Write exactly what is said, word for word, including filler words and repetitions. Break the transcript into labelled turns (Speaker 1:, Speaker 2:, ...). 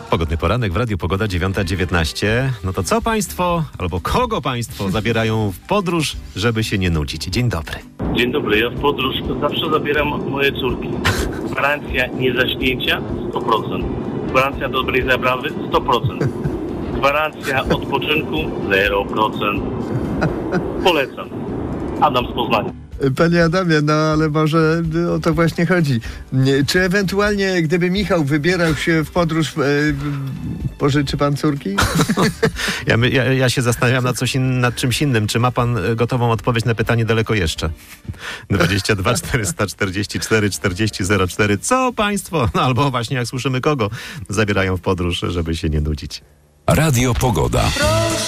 Speaker 1: Pogodny poranek w Radiu Pogoda dziewiąta dziewiętnaście. No to co państwo, albo kogo państwo zabierają w podróż, żeby się nie nudzić? Dzień dobry.
Speaker 2: Dzień dobry, ja w podróż zawsze zabieram moje córki. Gwarancja niezaśnięcia sto procent. Gwarancja dobrej zabawy sto procent. Gwarancja odpoczynku zero procent. Polecam. Adam z Poznania.
Speaker 3: Panie Adamie, no ale może o to właśnie chodzi. Czy ewentualnie, gdyby Michał wybierał się w podróż, e, pożyczy pan córki?
Speaker 1: Ja, my, ja, ja się zastanawiam nad, coś in, nad czymś innym. Czy ma pan gotową odpowiedź na pytanie daleko jeszcze? dwadzieścia dwa czterysta czterdzieści cztery czterdzieści zero cztery. Co państwo, no albo właśnie jak słyszymy kogo, zabierają w podróż, żeby się nie nudzić?
Speaker 4: Radio Pogoda.